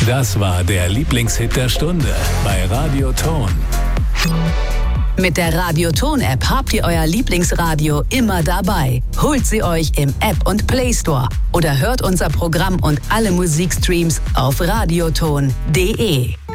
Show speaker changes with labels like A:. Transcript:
A: Das war der Lieblingshit der Stunde bei Radio Ton.
B: Mit der Radio Ton-App habt ihr euer Lieblingsradio immer dabei. Holt sie euch im App- und Play Store oder hört unser Programm und alle Musikstreams auf radioton.de.